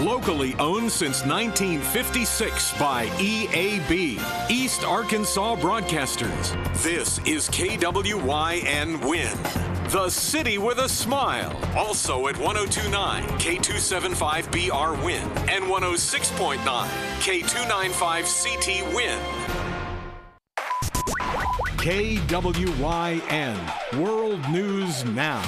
Locally owned since 1956 by EAB, East Arkansas Broadcasters. This is KWYN Win. The city with a smile. Also at 102.9 K275BR Win and 106.9 K295CT Win. KWYN World News Now.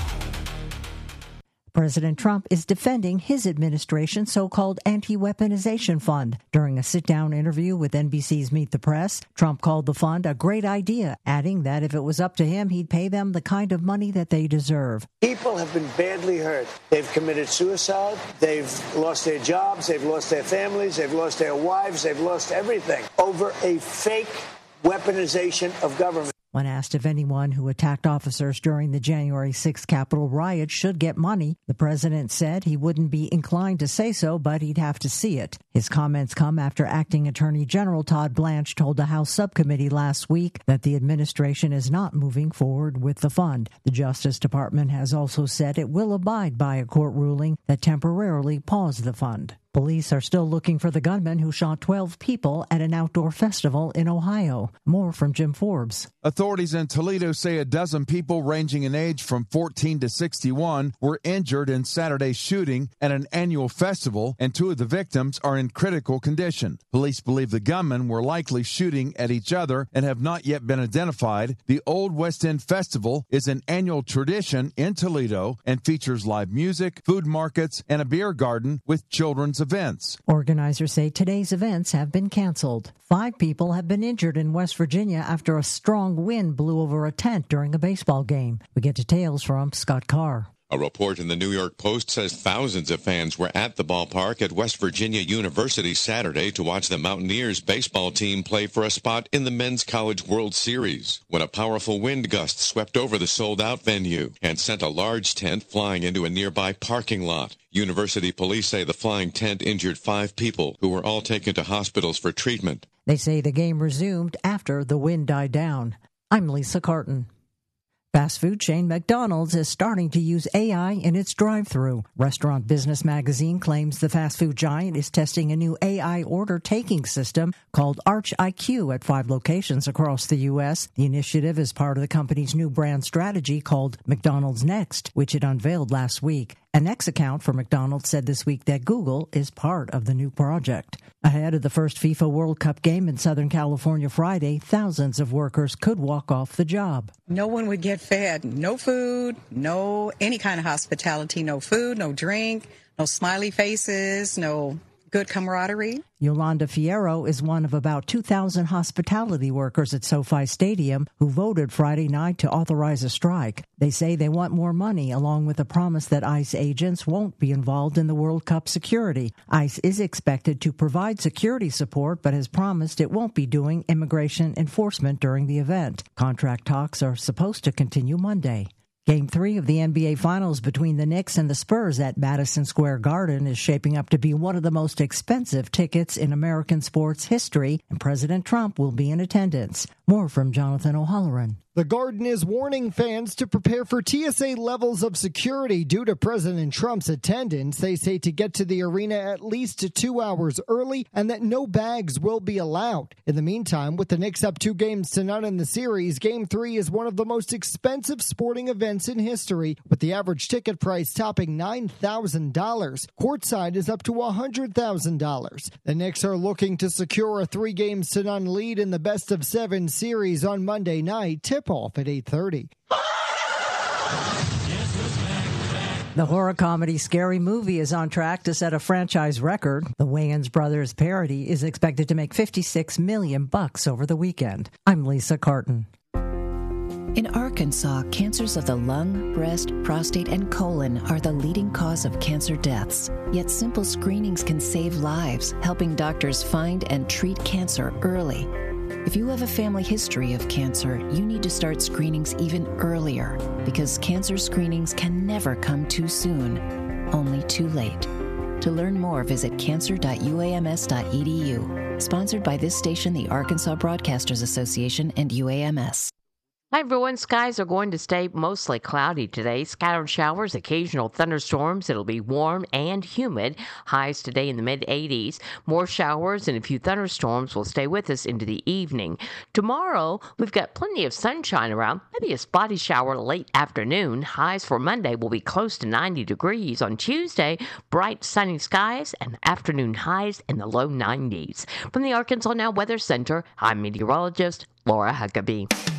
President Trump is defending his administration's so-called anti-weaponization fund. During a sit-down interview with NBC's Meet the Press, Trump called the fund a great idea, adding that if it was up to him, he'd pay them the kind of money that they deserve. People have been badly hurt. They've committed suicide. They've lost their jobs. They've lost their families. They've lost their wives. They've lost everything over a fake weaponization of government. When asked if anyone who attacked officers during the January 6th Capitol riot should get money, the president said he wouldn't be inclined to say so, but he'd have to see it. His comments come after Acting Attorney General Todd Blanche told the House subcommittee last week that the administration is not moving forward with the fund. The Justice Department has also said it will abide by a court ruling that temporarily paused the fund. Police are still looking for the gunman who shot 12 people at an outdoor festival in Ohio. More from Jim Forbes. Authorities in Toledo say a dozen people ranging in age from 14 to 61 were injured in Saturday's shooting at an annual festival, and two of the victims are in critical condition. Police believe the gunmen were likely shooting at each other and have not yet been identified. The Old West End Festival is an annual tradition in Toledo and features live music, food markets, and a beer garden with children's events. Organizers say today's events have been canceled. 5 people have been injured in West Virginia after a strong wind blew over a tent during a baseball game. We get details from Scott Carr. A report in the New York Post says thousands of fans were at the ballpark at West Virginia University Saturday to watch the Mountaineers baseball team play for a spot in the Men's College World Series when a powerful wind gust swept over the sold-out venue and sent a large tent flying into a nearby parking lot. University police say the flying tent injured 5 people who were all taken to hospitals for treatment. They say the game resumed after the wind died down. I'm Lisa Carton. Fast food chain McDonald's is starting to use AI in its drive-thru. Restaurant Business Magazine claims the fast food giant is testing a new AI order-taking system called Arch IQ at 5 locations across the U.S. The initiative is part of the company's new brand strategy called McDonald's Next, which it unveiled last week. An ex-account for McDonald's said this week that Google is part of the new project. Ahead of the first FIFA World Cup game in Southern California Friday, thousands of workers could walk off the job. No one would get fed. No food, no any kind of hospitality, no food, no drink, no smiley faces, no good camaraderie. Yolanda Fierro is one of about 2,000 hospitality workers at SoFi Stadium who voted Friday night to authorize a strike. They say they want more money, along with a promise that ICE agents won't be involved in the World Cup security. ICE is expected to provide security support, but has promised it won't be doing immigration enforcement during the event. Contract talks are supposed to continue Monday. Game 3 of the NBA Finals between the Knicks and the Spurs at Madison Square Garden is shaping up to be one of the most expensive tickets in American sports history, and President Trump will be in attendance. More from Jonathan O'Halloran. The Garden is warning fans to prepare for TSA levels of security due to President Trump's attendance. They say to get to the arena at least 2 hours early and that no bags will be allowed. In the meantime, with the Knicks up 2 games to none in the series, Game 3 is one of the most expensive sporting events in history, with the average ticket price topping $9,000. Courtside is up to $100,000. The Knicks are looking to secure a 3 games to none lead in the best-of-7 series on Monday night. Tip-off at 8:30. The horror comedy Scary Movie is on track to set a franchise record. The Wayans Brothers parody is expected to make $56 million over the weekend. I'm Lisa Carton. In Arkansas, cancers of the lung, breast, prostate, and colon are the leading cause of cancer deaths. Yet simple screenings can save lives, helping doctors find and treat cancer early. If you have a family history of cancer, you need to start screenings even earlier, because cancer screenings can never come too soon, only too late. To learn more, visit cancer.uams.edu. Sponsored by this station, the Arkansas Broadcasters Association, and UAMS. Hi, everyone. Skies are going to stay mostly cloudy today. Scattered showers, occasional thunderstorms. It'll be warm and humid. Highs today in the mid-80s. More showers and a few thunderstorms will stay with us into the evening. Tomorrow, we've got plenty of sunshine around. Maybe a spotty shower late afternoon. Highs for Monday will be close to 90 degrees. On Tuesday, bright sunny skies and afternoon highs in the low 90s. From the Arkansas Now Weather Center, I'm meteorologist Laura Huckabee.